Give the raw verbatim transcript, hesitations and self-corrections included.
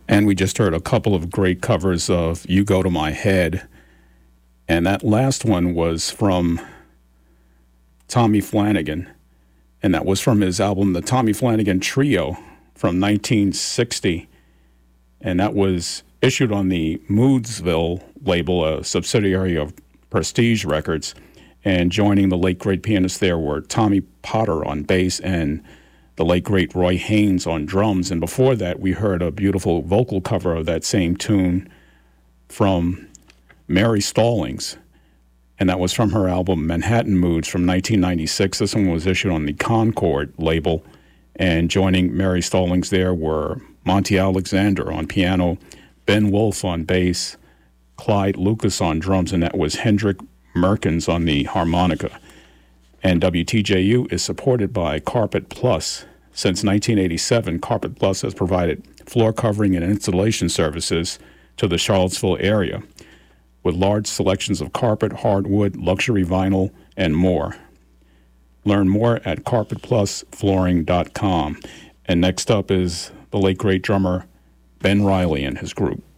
And we just heard a couple of great covers of You Go to My Head. And that last one was from Tommy Flanagan. And that was from his album, The Tommy Flanagan Trio, from nineteen sixty. And that was issued on the Moodsville label, a subsidiary of Prestige Records. And joining the late great pianists there were Tommy Potter on bass and the late great Roy Haynes on drums. And before that, we heard a beautiful vocal cover of that same tune from Mary Stallings. And that was from her album Manhattan Moods from nineteen ninety-six. This one was issued on the Concord label. And joining Mary Stallings there were Monty Alexander on piano, Ben Wolf on bass, Clyde Lucas on drums, and that was Hendrik Merkins on the harmonica. And W T J U is supported by Carpet Plus. Since nineteen eighty-seven, Carpet Plus has provided floor covering and installation services to the Charlottesville area with large selections of carpet, hardwood, luxury vinyl, and more. Learn more at carpet plus flooring dot com. And next up is the late great drummer Ben Riley and his group.